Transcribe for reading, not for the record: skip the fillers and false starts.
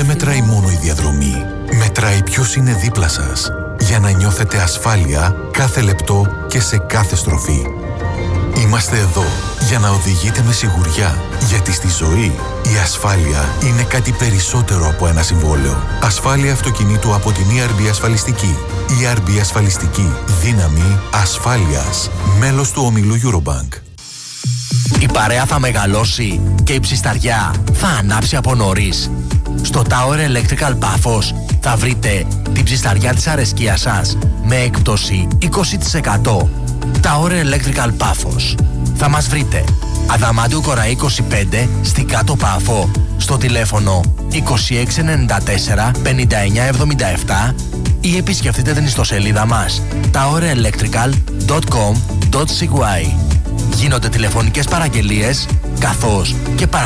δεν μετράει μόνο η διαδρομή. Μετράει ποιος είναι δίπλα σας, για να νιώθετε ασφάλεια κάθε λεπτό και σε κάθε στροφή. Είμαστε εδώ για να οδηγείτε με σιγουριά, γιατί στη ζωή η ασφάλεια είναι κάτι περισσότερο από ένα συμβόλαιο. Ασφάλεια αυτοκινήτου από την ERB Ασφαλιστική. ERB Ασφαλιστική. Δύναμη ασφάλειας. Μέλος του ομιλού Eurobank. Η παρέα θα μεγαλώσει και η ψισταριά θα ανάψει από νωρίς. Στο Tower Electrical Πάφος θα βρείτε την ψισταριά της αρεσκίας σας με έκπτωση 20%. Tower Electrical Πάφος. Θα μας βρείτε Αδαμάντιο Κοραή 25 στην Κάτω Πάφο στο τηλέφωνο 2694 5977 ή επισκεφτείτε την ιστοσελίδα μας towerelectrical.com.cy. Γίνονται τηλεφωνικές παραγγελίες καθώς και